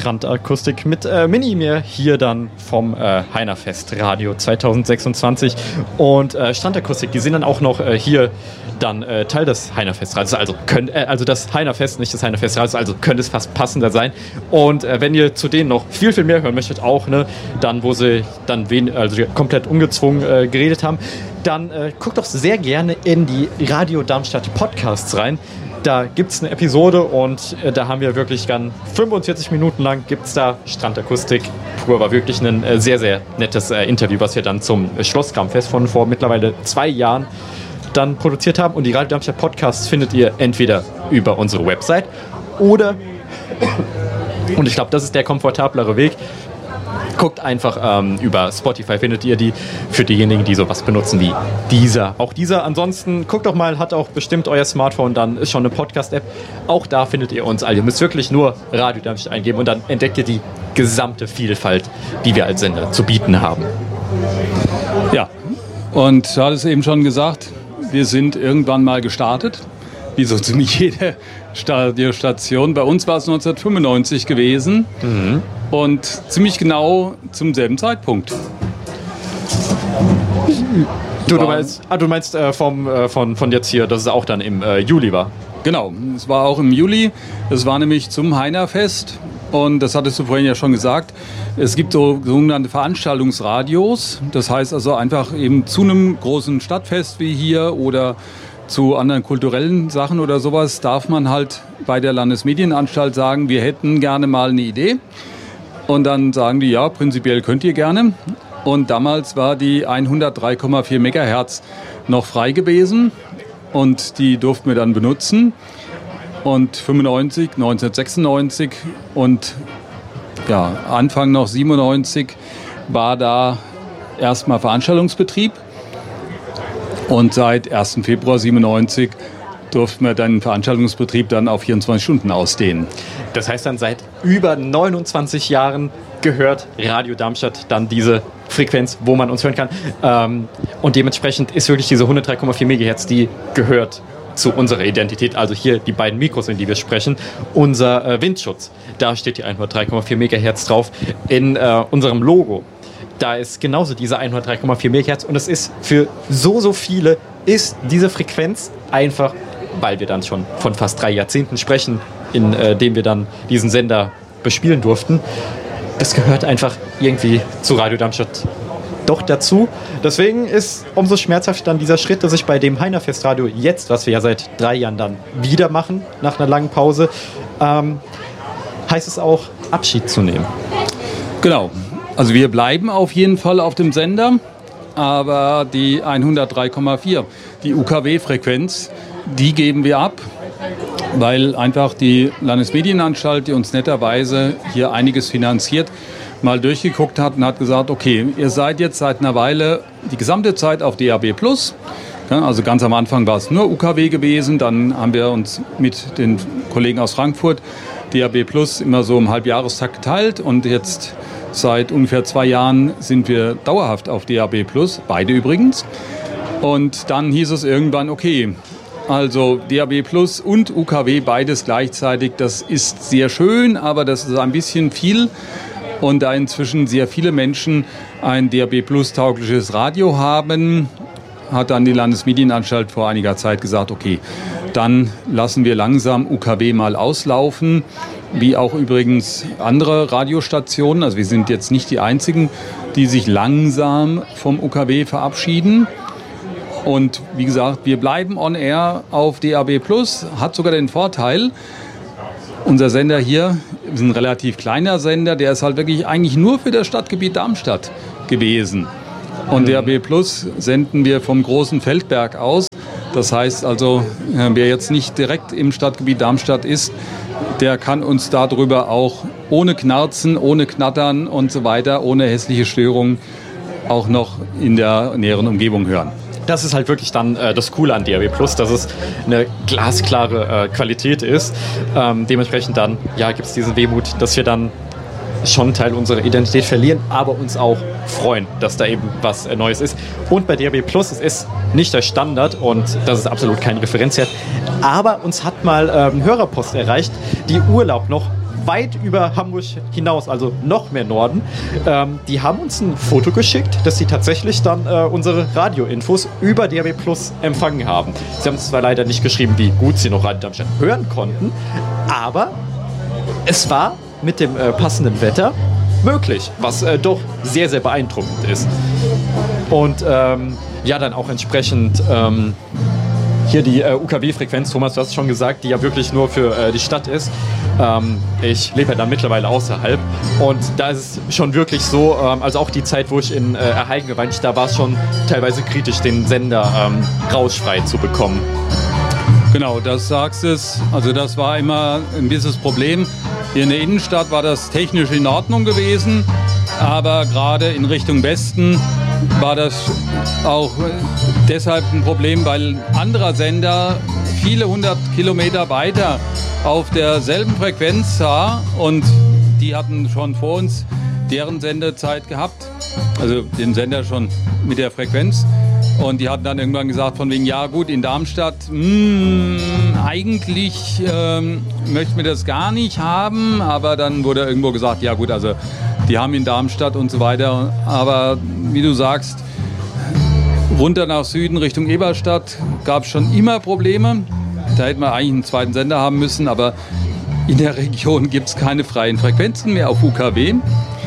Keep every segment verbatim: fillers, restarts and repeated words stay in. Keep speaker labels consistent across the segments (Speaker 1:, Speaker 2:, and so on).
Speaker 1: Strandakustik mit äh, Mini mir hier dann vom äh, Heinerfest Radio zwanzig sechsundzwanzig und äh, Strandakustik, die sind dann auch noch äh, hier dann äh, Teil des Heinerfest Radios, also, könnt, äh, also das Heinerfest, nicht das Heinerfest Radios, also könnte es fast passender sein. Und äh, wenn ihr zu denen noch viel, viel mehr hören möchtet, auch, ne, dann wo sie dann wen, also komplett ungezwungen äh, geredet haben, dann äh, guckt doch sehr gerne in die Radio Darmstadt Podcasts rein. Da gibt es eine Episode und äh, da haben wir wirklich dann fünfundvierzig Minuten lang gibt es da Strandakustik pur. War wirklich ein äh, sehr, sehr nettes äh, Interview, was wir dann zum äh, Schlosskramfest von vor mittlerweile zwei Jahren dann produziert haben. Und die Radio Darmstadt Podcasts findet ihr entweder über unsere Website oder, und ich glaube, das ist der komfortablere Weg, guckt einfach ähm, über Spotify, findet ihr die für diejenigen, die sowas benutzen wie dieser. Auch dieser. Ansonsten guckt doch mal, hat auch bestimmt euer Smartphone, dann ist schon eine Podcast-App. Auch da findet ihr uns alle. Ihr müsst wirklich nur Radio Darmstadt eingeben und dann entdeckt ihr die gesamte Vielfalt, die wir als Sender zu bieten haben.
Speaker 2: Ja, und du hattest eben schon gesagt, wir sind irgendwann mal gestartet, wie so ziemlich jede Radiostation. Bei uns war es neunzehnhundertfünfundneunzig gewesen. Mhm. Und ziemlich genau zum selben Zeitpunkt.
Speaker 1: Du, du meinst, ah, du meinst äh, vom, äh, von, von jetzt hier, dass es auch dann im äh, Juli war?
Speaker 2: Genau, es war auch im Juli. Es war nämlich zum Heinerfest. Und das hattest du vorhin ja schon gesagt. Es gibt so sogenannte Veranstaltungsradios. Das heißt also einfach eben zu einem großen Stadtfest wie hier oder zu anderen kulturellen Sachen oder sowas darf man halt bei der Landesmedienanstalt sagen, wir hätten gerne mal eine Idee. Und dann sagen die, ja, prinzipiell könnt ihr gerne. Und damals war die hundertdrei Komma vier Megahertz noch frei gewesen und die durften wir dann benutzen. Und fünfundneunzig, neunzehnhundertsechsundneunzig und ja, Anfang noch siebenundneunzig war da erstmal Veranstaltungsbetrieb. Und seit ersten Februar siebenundneunzig durften wir dann den Veranstaltungsbetrieb dann auf vierundzwanzig Stunden ausdehnen.
Speaker 1: Das heißt dann seit über neunundzwanzig Jahren gehört Radio Darmstadt dann diese Frequenz, wo man uns hören kann. Ähm, und dementsprechend ist wirklich diese hundertdrei Komma vier Megahertz, die gehört zu unserer Identität. Also hier die beiden Mikros, in die wir sprechen. Unser äh, Windschutz, da steht die hundertdrei Komma vier Megahertz drauf. In äh, unserem Logo, da ist genauso diese hundertdrei Komma vier Megahertz. Und es ist für so, so viele, ist diese Frequenz einfach, weil wir dann schon von fast drei Jahrzehnten sprechen, in äh, dem wir dann diesen Sender bespielen durften. Das gehört einfach irgendwie zu Radio Darmstadt doch dazu. Deswegen ist umso schmerzhaft dann dieser Schritt, dass ich bei dem Heinerfestradio jetzt, was wir ja seit drei Jahren dann wieder machen, nach einer langen Pause, ähm, heißt es auch, Abschied zu nehmen.
Speaker 2: Genau. Also wir bleiben auf jeden Fall auf dem Sender, aber die hundertdrei Komma vier, die U K W-Frequenz, die geben wir ab, weil einfach die Landesmedienanstalt, die uns netterweise hier einiges finanziert, mal durchgeguckt hat und hat gesagt, okay, ihr seid jetzt seit einer Weile die gesamte Zeit auf D A B plus. Also ganz am Anfang war es nur U K W gewesen, dann haben wir uns mit den Kollegen aus Frankfurt D A B plus immer so im Halbjahrestakt geteilt und jetzt seit ungefähr zwei Jahren sind wir dauerhaft auf D A B plus, beide übrigens. Und dann hieß es irgendwann, okay, also D A B plus und U K W beides gleichzeitig, das ist sehr schön, aber das ist ein bisschen viel. Und da inzwischen sehr viele Menschen ein D A B plus taugliches Radio haben, hat dann die Landesmedienanstalt vor einiger Zeit gesagt, okay, dann lassen wir langsam U K W mal auslaufen, wie auch übrigens andere Radiostationen. Also wir sind jetzt nicht die einzigen, die sich langsam vom U K W verabschieden. Und wie gesagt, wir bleiben on air auf D A B plus, hat sogar den Vorteil, unser Sender hier ist ein relativ kleiner Sender, der ist halt wirklich eigentlich nur für das Stadtgebiet Darmstadt gewesen. Und mhm. D A B plus senden wir vom großen Feldberg aus. Das heißt also, wer jetzt nicht direkt im Stadtgebiet Darmstadt ist, der kann uns darüber auch ohne Knarzen, ohne Knattern und so weiter, ohne hässliche Störungen auch noch in der näheren Umgebung hören.
Speaker 1: Das ist halt wirklich dann äh, das Coole an D A B plus, dass es eine glasklare äh, Qualität ist. Ähm, dementsprechend dann, ja, gibt es diesen Wehmut, dass wir dann schon einen Teil unserer Identität verlieren, aber uns auch freuen, dass da eben was äh, Neues ist. Und bei D A B plus, es ist nicht der Standard und das ist absolut kein Referenzwert, aber uns hat mal ähm, Hörerpost erreicht, die Urlaub noch weit über Hamburg hinaus, also noch mehr Norden. Ähm, die haben uns ein Foto geschickt, dass sie tatsächlich dann äh, unsere Radioinfos über D A B Plus empfangen haben. Sie haben zwar leider nicht geschrieben, wie gut sie noch Radio Darmstadt hören konnten, aber es war mit dem äh, passenden Wetter möglich, was äh, doch sehr, sehr beeindruckend ist. Und ähm, ja, dann auch entsprechend ähm, hier die äh, U K W-Frequenz, Thomas, du hast schon gesagt, die ja wirklich nur für äh, die Stadt ist. Ähm, ich lebe ja dann mittlerweile außerhalb und da ist es schon wirklich so, ähm, also auch die Zeit, wo ich in äh, Erhalten geweint, da war es schon teilweise kritisch, den Sender ähm, rauschfrei zu bekommen.
Speaker 2: Genau, das sagst es. Also das war immer ein gewisses Problem. Hier in der Innenstadt war das technisch in Ordnung gewesen, aber gerade in Richtung Westen war das auch deshalb ein Problem, weil anderer Sender viele hundert Kilometer weiter auf derselben Frequenz war und die hatten schon vor uns deren Sendezeit gehabt, also den Sender schon mit der Frequenz. Und die hatten dann irgendwann gesagt, von wegen, ja gut, in Darmstadt, mh, eigentlich ähm, möchten wir das gar nicht haben. Aber dann wurde irgendwo gesagt, ja gut, also die haben in Darmstadt und so weiter. Aber wie du sagst, runter nach Süden Richtung Eberstadt gab es schon immer Probleme. Da hätten wir eigentlich einen zweiten Sender haben müssen. Aber in der Region gibt es keine freien Frequenzen mehr auf U K W.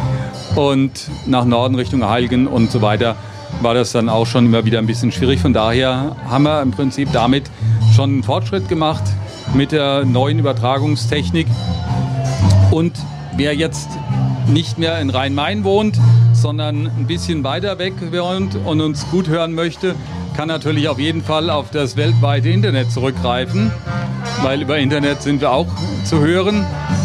Speaker 2: Und nach Norden Richtung Heiligen und so weiter war das dann auch schon immer wieder ein bisschen schwierig. Von daher haben wir im Prinzip damit schon einen Fortschritt gemacht mit der neuen Übertragungstechnik. Und wer jetzt nicht mehr in Rhein-Main wohnt, sondern ein bisschen weiter weg wohnt und uns gut hören möchte, kann natürlich auf jeden Fall auf das weltweite Internet zurückgreifen, weil über Internet sind wir auch zu hören.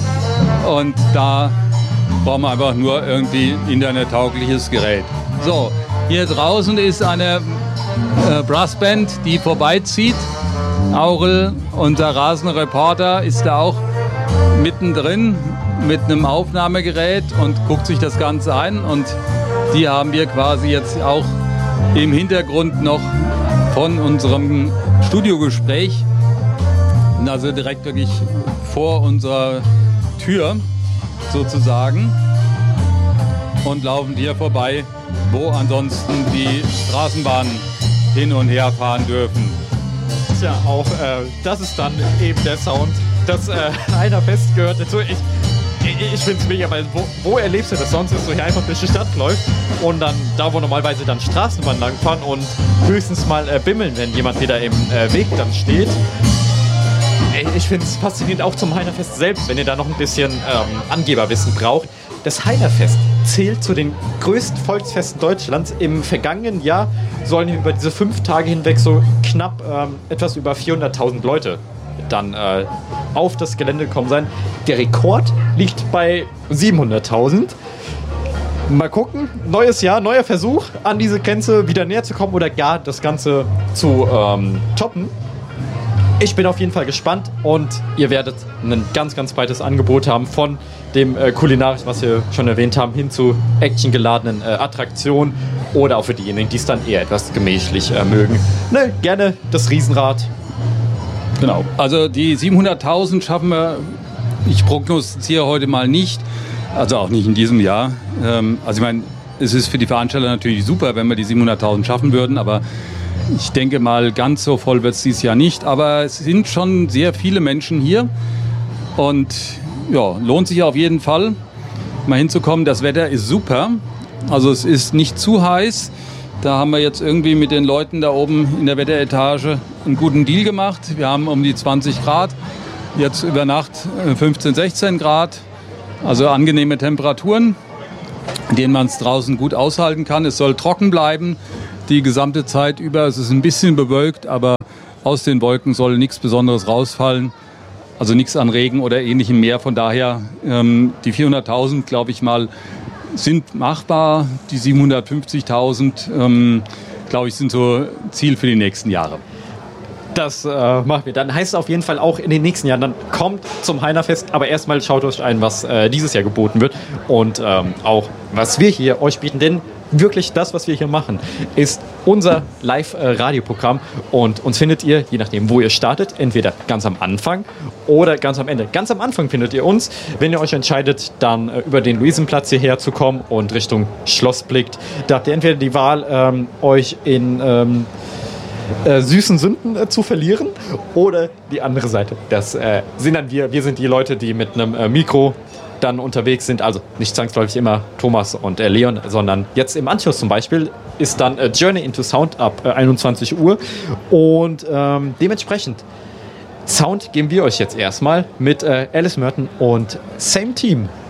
Speaker 2: Und da brauchen wir einfach nur irgendwie ein internettaugliches Gerät. So. Hier draußen ist eine äh, Brassband, die vorbeizieht. Aurel, unser rasender Reporter, ist da auch mittendrin mit einem Aufnahmegerät und guckt sich das Ganze an. Und die haben wir quasi jetzt auch im Hintergrund noch von unserem Studiogespräch. Also direkt wirklich vor unserer Tür sozusagen. Und laufen hier vorbei, wo ansonsten die Straßenbahnen hin und her fahren dürfen.
Speaker 1: Tja, auch äh, das ist dann eben der Sound, das äh, einer Fest gehört dazu. Ich, ich, ich finde es mega, weil wo, wo erlebst du das sonst, dass du hier einfach durch die Stadt läufst und dann da, wo normalerweise dann Straßenbahnen langfahren und höchstens mal äh, bimmeln, wenn jemand wieder im äh, Weg dann steht. Ich finde es faszinierend auch zum Heinerfest selbst, wenn ihr da noch ein bisschen ähm, Angeberwissen braucht. Das Heinerfest zählt zu den größten Volksfesten Deutschlands. Im vergangenen Jahr sollen hier über diese fünf Tage hinweg so knapp ähm, etwas über vierhunderttausend Leute dann äh, auf das Gelände gekommen sein. Der Rekord liegt bei siebenhunderttausend. Mal gucken, neues Jahr, neuer Versuch, an diese Grenze wieder näher zu kommen oder gar das Ganze zu ähm, toppen. Ich bin auf jeden Fall gespannt und ihr werdet ein ganz, ganz breites Angebot haben von dem äh, kulinarisch, was wir schon erwähnt haben, hin zu actiongeladenen äh, Attraktionen oder auch für diejenigen, die es dann eher etwas gemächlich äh, mögen. Ne, gerne das Riesenrad.
Speaker 2: Genau, also die siebenhunderttausend schaffen wir, ich prognostiziere heute mal nicht, also auch nicht in diesem Jahr. Ähm, also ich meine, es ist für die Veranstalter natürlich super, wenn wir die siebenhunderttausend schaffen würden, aber ich denke mal, ganz so voll wird es dieses Jahr nicht, aber es sind schon sehr viele Menschen hier und ja, lohnt sich auf jeden Fall, mal hinzukommen. Das Wetter ist super, also es ist nicht zu heiß. Da haben wir jetzt irgendwie mit den Leuten da oben in der Wetteretage einen guten Deal gemacht. Wir haben um die zwanzig Grad, jetzt über Nacht fünfzehn, sechzehn Grad, also angenehme Temperaturen, in denen man es draußen gut aushalten kann. Es soll trocken bleiben. Die gesamte Zeit über, es ist ein bisschen bewölkt, aber aus den Wolken soll nichts Besonderes rausfallen. Also nichts an Regen oder ähnlichem mehr. Von daher, ähm, die vierhunderttausend, glaube ich mal, sind machbar. Die siebenhundertfünfzigtausend, ähm, glaube ich, sind so Ziel für die nächsten Jahre.
Speaker 1: Das äh, machen wir. Dann heißt es auf jeden Fall auch in den nächsten Jahren, dann kommt zum Heinerfest, aber erstmal schaut euch ein, was äh, dieses Jahr geboten wird und ähm, auch, was wir hier euch bieten, denn wirklich das, was wir hier machen, ist unser Live-Radioprogramm und uns findet ihr, je nachdem, wo ihr startet, entweder ganz am Anfang oder ganz am Ende. Ganz am Anfang findet ihr uns, wenn ihr euch entscheidet, dann äh, über den Luisenplatz hierher zu kommen und Richtung Schloss blickt. Da habt ihr entweder die Wahl, ähm, euch in ähm, äh, süßen Sünden äh, zu verlieren oder die andere Seite. Das äh, sind dann wir. Wir sind die Leute, die mit einem äh, Mikro dann unterwegs sind, also nicht zwangsläufig immer Thomas und äh, Leon, sondern jetzt im Anschluss zum Beispiel ist dann äh, Journey into Sound ab äh, einundzwanzig Uhr und ähm, dementsprechend Sound geben wir euch jetzt erstmal mit äh, Alice Merton und Same Team.